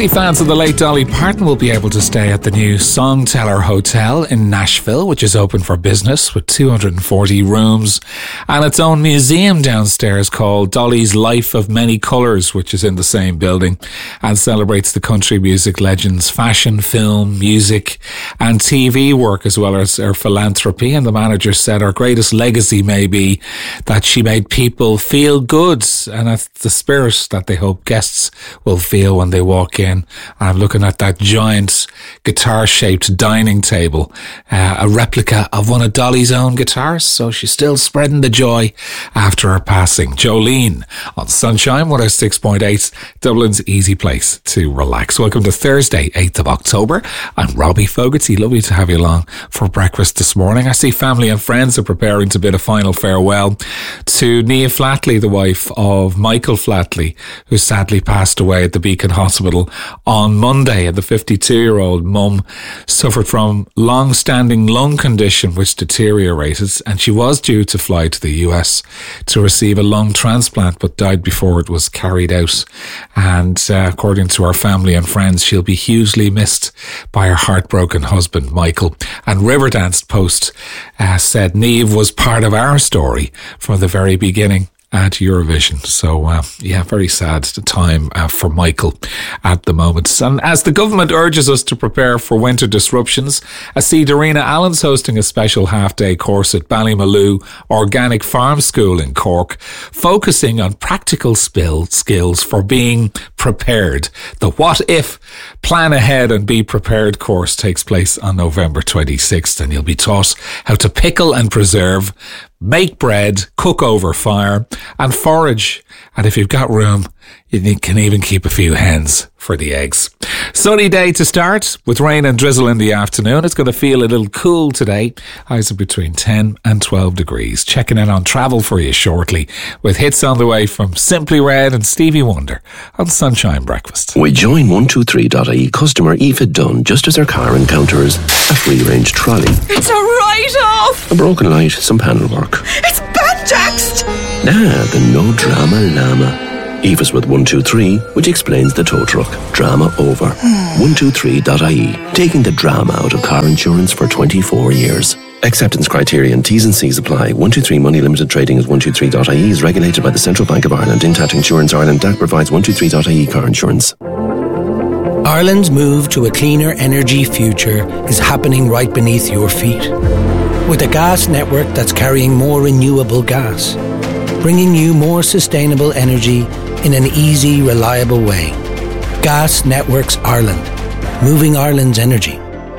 Aussie fans of the late Dolly Parton will be able to stay at the new Songteller Hotel in Nashville, which is open for business with 240 rooms and its own museum downstairs called Dolly's Life of Many Colours, which is in the same building and celebrates the country music legend's fashion, film, music and TV work, as well as her philanthropy. And the manager said her greatest legacy may be that she made people feel good, and that's the spirit that they hope guests will feel when they walk in. I'm looking at that giant guitar-shaped dining table, a replica of one of Dolly's own guitars, so she's still spreading the joy after her passing. Jolene on Sunshine 106.8, Dublin's easy place to relax. Welcome to Thursday, 8th of October. I'm Robbie Fogarty. Lovely to have you along for breakfast this morning. I see family and friends are preparing to bid a final farewell to Nia Flatley, the wife of Michael Flatley, who sadly passed away at the Beacon Hospital on Monday. And the 52-year-old mum suffered from long-standing lung condition which deteriorated, and she was due to fly to the US to receive a lung transplant but died before it was carried out. And according to her family and friends, she'll be hugely missed by her heartbroken husband Michael. And Riverdance Post said Niamh was part of our story from the very beginning at Eurovision. So, very sad time for Michael at the moment. And as the government urges us to prepare for winter disruptions, I see Darina Allen's hosting a special half-day course at Ballymaloe Organic Farm School in Cork, focusing on practical skills for being prepared. The What If Plan Ahead and Be Prepared course takes place on November 26th, and you'll be taught how to pickle and preserve, make bread, cook over fire and forage. And if you've got room, you can even keep a few hens for the eggs. Sunny day to start with rain and drizzle in the afternoon. It's going to feel a little cool today. Highs are between 10 and 12 degrees. Checking in on travel for you shortly with hits on the way from Simply Red and Stevie Wonder on Sunshine Breakfast. We join 123.ie customer Aoife Dunn just as her car encounters a free-range trolley. It's a write-off! A broken light, some panel work. It's banjaxed! The no drama llama. Aoife's with 123, which explains the tow truck. Drama over. 123.ie, taking the drama out of car insurance for 24 years. Acceptance criteria and T's and C's apply. 123 Money Limited Trading as 123.ie is regulated by the Central Bank of Ireland. Intact Insurance Ireland DAC provides 123.ie car insurance. Ireland's move to a cleaner energy future is happening right beneath your feet. With a gas network that's carrying more renewable gas, bringing you more sustainable energy in an easy, reliable way. Gas Networks Ireland, moving Ireland's energy.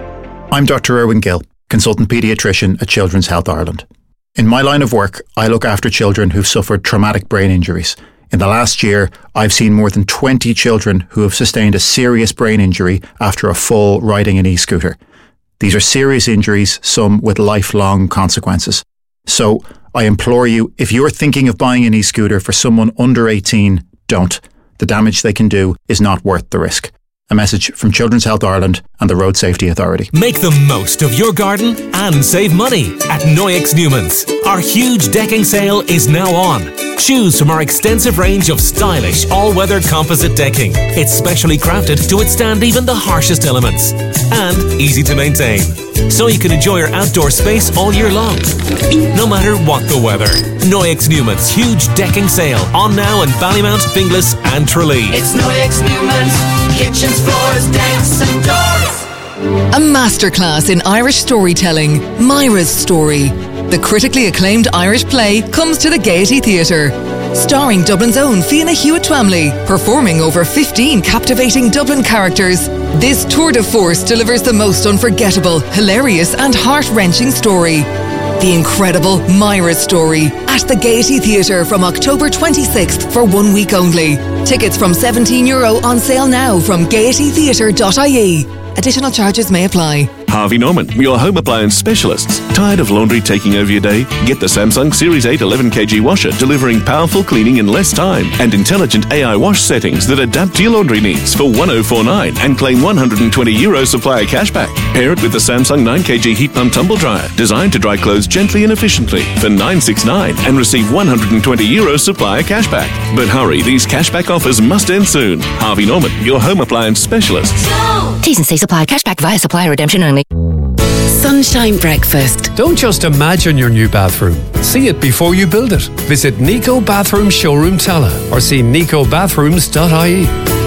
I'm Dr. Erwin Gill, consultant paediatrician at Children's Health Ireland. In my line of work, I look after children who've suffered traumatic brain injuries. In the last year, I've seen more than 20 children who have sustained a serious brain injury after a fall riding an e-scooter. These are serious injuries, some with lifelong consequences. So, I implore you, if you're thinking of buying an e-scooter for someone under 18, don't. The damage they can do is not worth the risk. A message from Children's Health Ireland and the Road Safety Authority. Make the most of your garden and save money at Noyex Newmans. Our huge decking sale is now on. Choose from our extensive range of stylish all-weather composite decking. It's specially crafted to withstand even the harshest elements. And easy to maintain, so you can enjoy your outdoor space all year long, no matter what the weather. Noyex Newmans huge decking sale on now in Ballymount, Finglas and Tralee. It's Noyex Newmans, kitchens, floors, decks and doors. A masterclass in Irish storytelling, Myra's Story. The critically acclaimed Irish play comes to the Gaiety Theatre. Starring Dublin's own Fiona Hewitt-Twamley, performing over 15 captivating Dublin characters. This tour de force delivers the most unforgettable, hilarious and heart-wrenching story. The incredible Myra's Story at the Gaiety Theatre from October 26th for 1 week only. Tickets from €17 on sale now from gaietytheatre.ie. Additional charges may apply. Harvey Norman, your home appliance specialists. Tired of laundry taking over your day? Get the Samsung Series 8 11kg washer, delivering powerful cleaning in less time and intelligent AI wash settings that adapt to your laundry needs for 1049 and claim €120 supplier cashback. Pair it with the Samsung 9kg heat pump tumble dryer, designed to dry clothes gently and efficiently for $969 and receive €120 supplier cashback. But hurry, these cashback offers must end soon. Harvey Norman, your home appliance specialists. T's and C's apply. Cashback via supplier redemption only. Sunshine Breakfast. Don't just imagine your new bathroom. See it before you build it. Visit Nico Bathroom Showroom Tala or see nicobathrooms.ie.